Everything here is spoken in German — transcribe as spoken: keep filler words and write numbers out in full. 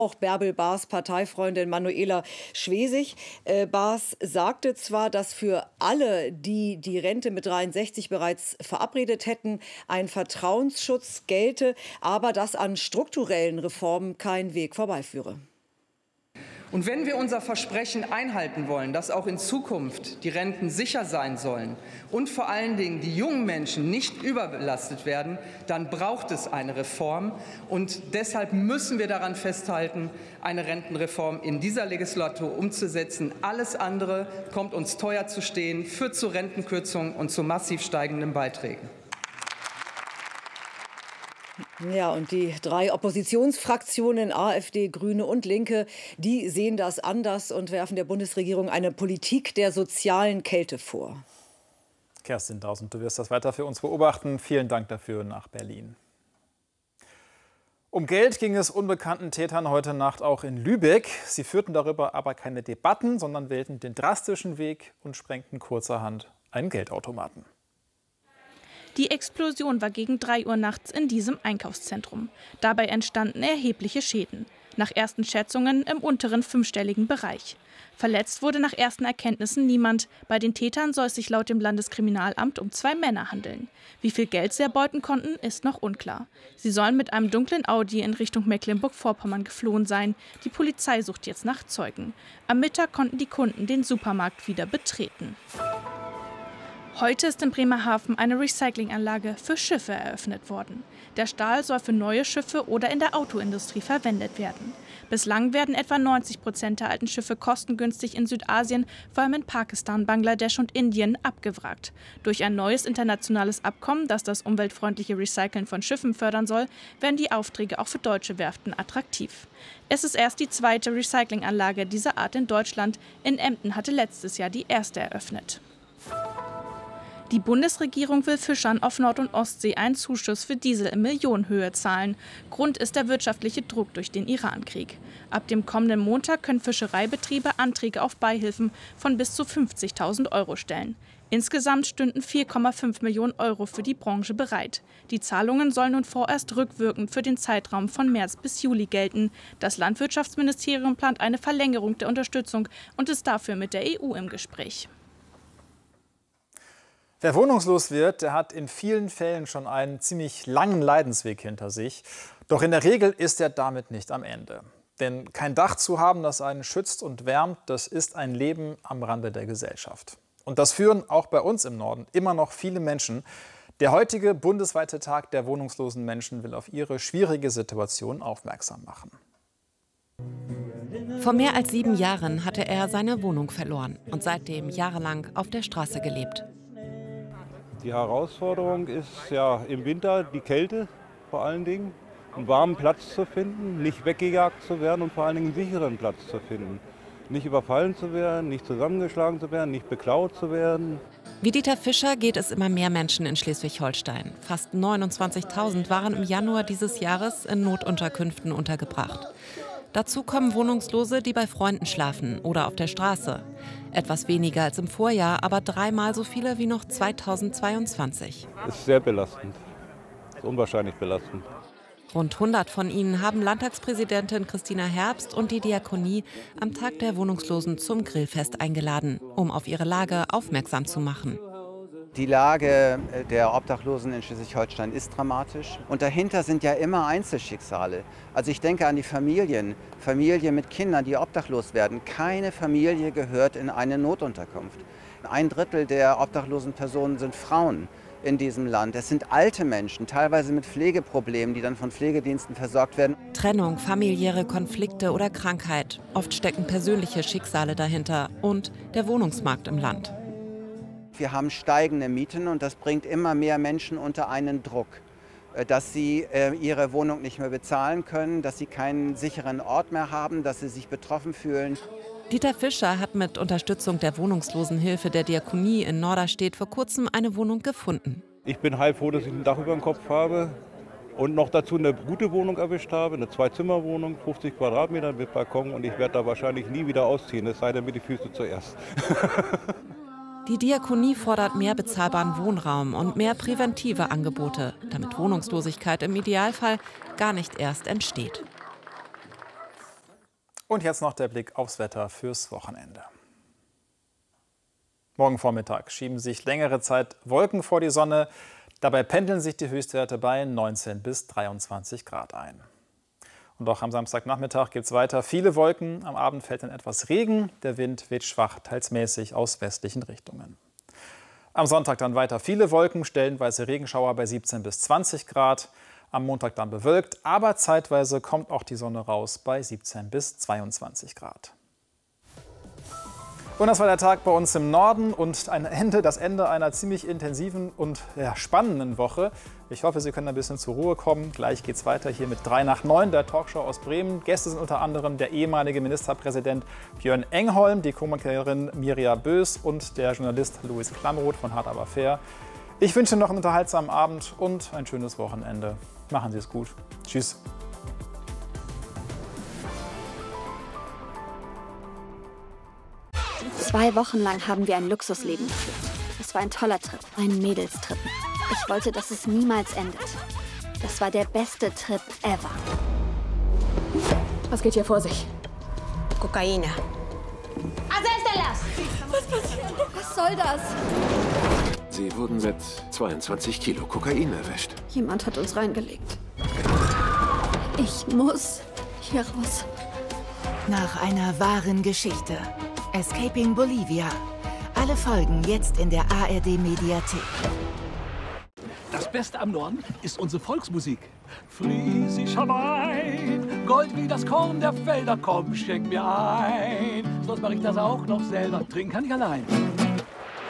Auch Bärbel Baas Parteifreundin Manuela Schwesig. Äh, Baas sagte zwar, dass für alle, die die Rente mit dreiundsechzig bereits verabredet hätten, ein Vertrauensschutz gelte, aber dass an strukturellen Reformen kein Weg vorbeiführe. Und wenn wir unser Versprechen einhalten wollen, dass auch in Zukunft die Renten sicher sein sollen und vor allen Dingen die jungen Menschen nicht überbelastet werden, dann braucht es eine Reform. Und deshalb müssen wir daran festhalten, eine Rentenreform in dieser Legislatur umzusetzen. Alles andere kommt uns teuer zu stehen, führt zu Rentenkürzungen und zu massiv steigenden Beiträgen. Ja, und die drei Oppositionsfraktionen, AfD, Grüne und Linke, die sehen das anders und werfen der Bundesregierung eine Politik der sozialen Kälte vor. Kerstin Daus, und du wirst das weiter für uns beobachten. Vielen Dank dafür nach Berlin. Um Geld ging es unbekannten Tätern heute Nacht auch in Lübeck. Sie führten darüber aber keine Debatten, sondern wählten den drastischen Weg und sprengten kurzerhand einen Geldautomaten. Die Explosion war gegen drei Uhr nachts in diesem Einkaufszentrum. Dabei entstanden erhebliche Schäden. Nach ersten Schätzungen im unteren fünfstelligen Bereich. Verletzt wurde nach ersten Erkenntnissen niemand. Bei den Tätern soll es sich laut dem Landeskriminalamt um zwei Männer handeln. Wie viel Geld sie erbeuten konnten, ist noch unklar. Sie sollen mit einem dunklen Audi in Richtung Mecklenburg-Vorpommern geflohen sein. Die Polizei sucht jetzt nach Zeugen. Am Mittag konnten die Kunden den Supermarkt wieder betreten. Heute ist in Bremerhaven eine Recyclinganlage für Schiffe eröffnet worden. Der Stahl soll für neue Schiffe oder in der Autoindustrie verwendet werden. Bislang werden etwa neunzig Prozent der alten Schiffe kostengünstig in Südasien, vor allem in Pakistan, Bangladesch und Indien, abgewrackt. Durch ein neues internationales Abkommen, das das umweltfreundliche Recyceln von Schiffen fördern soll, werden die Aufträge auch für deutsche Werften attraktiv. Es ist erst die zweite Recyclinganlage dieser Art in Deutschland. In Emden hatte letztes Jahr die erste eröffnet. Die Bundesregierung will Fischern auf Nord- und Ostsee einen Zuschuss für Diesel in Millionenhöhe zahlen. Grund ist der wirtschaftliche Druck durch den Irankrieg. Ab dem kommenden Montag können Fischereibetriebe Anträge auf Beihilfen von bis zu fünfzigtausend Euro stellen. Insgesamt stünden vier Komma fünf Millionen Euro für die Branche bereit. Die Zahlungen sollen nun vorerst rückwirkend für den Zeitraum von März bis Juli gelten. Das Landwirtschaftsministerium plant eine Verlängerung der Unterstützung und ist dafür mit der E U im Gespräch. Wer wohnungslos wird, der hat in vielen Fällen schon einen ziemlich langen Leidensweg hinter sich. Doch in der Regel ist er damit nicht am Ende. Denn kein Dach zu haben, das einen schützt und wärmt, das ist ein Leben am Rande der Gesellschaft. Und das führen auch bei uns im Norden immer noch viele Menschen. Der heutige bundesweite Tag der wohnungslosen Menschen will auf ihre schwierige Situation aufmerksam machen. Vor mehr als sieben Jahren hatte er seine Wohnung verloren und seitdem jahrelang auf der Straße gelebt. Die Herausforderung ist ja im Winter die Kälte vor allen Dingen, einen warmen Platz zu finden, nicht weggejagt zu werden und vor allen Dingen einen sicheren Platz zu finden. Nicht überfallen zu werden, nicht zusammengeschlagen zu werden, nicht beklaut zu werden. Wie Dieter Fischer geht es immer mehr Menschen in Schleswig-Holstein. Fast neunundzwanzigtausend waren im Januar dieses Jahres in Notunterkünften untergebracht. Dazu kommen Wohnungslose, die bei Freunden schlafen oder auf der Straße. Etwas weniger als im Vorjahr, aber dreimal so viele wie noch zweitausendzweiundzwanzig. Das ist sehr belastend, das ist unwahrscheinlich belastend. Rund hundert von ihnen haben Landtagspräsidentin Christina Herbst und die Diakonie am Tag der Wohnungslosen zum Grillfest eingeladen, um auf ihre Lage aufmerksam zu machen. Die Lage der Obdachlosen in Schleswig-Holstein ist dramatisch. Und dahinter sind ja immer Einzelschicksale. Also ich denke an die Familien, Familien mit Kindern, die obdachlos werden. Keine Familie gehört in eine Notunterkunft. Ein Drittel der obdachlosen Personen sind Frauen in diesem Land. Es sind alte Menschen, teilweise mit Pflegeproblemen, die dann von Pflegediensten versorgt werden. Trennung, familiäre Konflikte oder Krankheit. Oft stecken persönliche Schicksale dahinter und der Wohnungsmarkt im Land. Wir haben steigende Mieten und das bringt immer mehr Menschen unter einen Druck, dass sie ihre Wohnung nicht mehr bezahlen können, dass sie keinen sicheren Ort mehr haben, dass sie sich betroffen fühlen. Dieter Fischer hat mit Unterstützung der Wohnungslosenhilfe der Diakonie in Norderstedt vor kurzem eine Wohnung gefunden. Ich bin heilfroh, dass ich ein Dach über dem Kopf habe und noch dazu eine gute Wohnung erwischt habe, eine Zwei-Zimmer-Wohnung, fünfzig Quadratmeter mit Balkon, und ich werde da wahrscheinlich nie wieder ausziehen, es sei denn mit die Füße zuerst. Die Diakonie fordert mehr bezahlbaren Wohnraum und mehr präventive Angebote, damit Wohnungslosigkeit im Idealfall gar nicht erst entsteht. Und jetzt noch der Blick aufs Wetter fürs Wochenende. Morgen Vormittag schieben sich längere Zeit Wolken vor die Sonne. Dabei pendeln sich die Höchstwerte bei neunzehn bis dreiundzwanzig Grad ein. Und auch am Samstagnachmittag gibt es weiter viele Wolken. Am Abend fällt dann etwas Regen. Der Wind weht schwach, teils mäßig aus westlichen Richtungen. Am Sonntag dann weiter viele Wolken, stellenweise Regenschauer bei siebzehn bis zwanzig Grad. Am Montag dann bewölkt, aber zeitweise kommt auch die Sonne raus bei siebzehn bis zweiundzwanzig Grad. Und das war der Tag bei uns im Norden und ein Ende, das Ende einer ziemlich intensiven und ja, spannenden Woche. Ich hoffe, Sie können ein bisschen zur Ruhe kommen. Gleich geht's weiter hier mit drei nach neun, der Talkshow aus Bremen. Gäste sind unter anderem der ehemalige Ministerpräsident Björn Engholm, die Komikerin Mirja Bös und der Journalist Louis Klamroth von Hart aber fair. Ich wünsche noch einen unterhaltsamen Abend und ein schönes Wochenende. Machen Sie es gut. Tschüss. Zwei Wochen lang haben wir ein Luxusleben geführt. Es war ein toller Trip, ein Mädelstrip. Ich wollte, dass es niemals endet. Das war der beste Trip ever. Was geht hier vor sich? Kokaina. Was passiert? Was soll das? Sie wurden mit zweiundzwanzig Kilo Kokain erwischt. Jemand hat uns reingelegt. Ich muss hier raus. Nach einer wahren Geschichte. Escaping Bolivia. Alle Folgen jetzt in der A R D-Mediathek. Das Beste am Norden ist unsere Volksmusik. Friesischer Wein, Gold wie das Korn der Felder, komm, schenk mir ein. Sonst mache ich das auch noch selber, trinken kann ich allein.